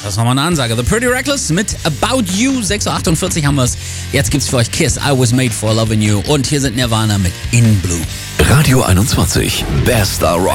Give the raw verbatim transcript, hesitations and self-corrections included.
Das war mal eine Ansage. The Pretty Reckless mit About You. sechs Uhr achtundvierzig haben wir es. Jetzt gibt's für euch Kiss, I Was Made for Loving You. Und hier sind Nirvana mit In Blue. Radio einundzwanzig, der Star Rock.